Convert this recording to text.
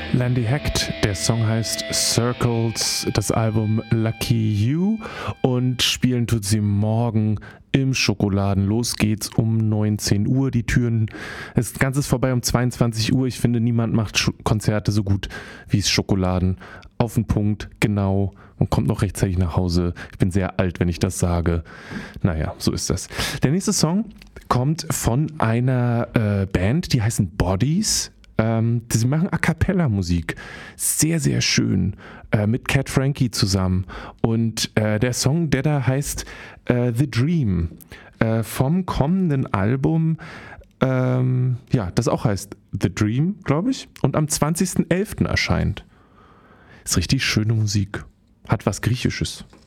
Landy Hecht, der Song heißt Circles, das Album Lucky You und spielen tut sie morgen im Schokoladen. Los geht's um 19 Uhr, die Türen, das Ganze ist vorbei um 22 Uhr. Ich finde, niemand macht Konzerte so gut wie es Schokoladen. Auf den Punkt, genau, und kommt noch rechtzeitig nach Hause. Ich bin sehr alt, wenn ich das sage. Naja, so ist das. Der nächste Song kommt von einer Band, die heißen Bodies. Sie machen A-Cappella-Musik. Sehr, sehr schön. Mit Cat Frankie zusammen. Und der Song, der da heißt The Dream. Vom kommenden Album, das auch heißt The Dream, glaube ich. Und am 20.11. erscheint. Ist richtig schöne Musik. Hat was Griechisches.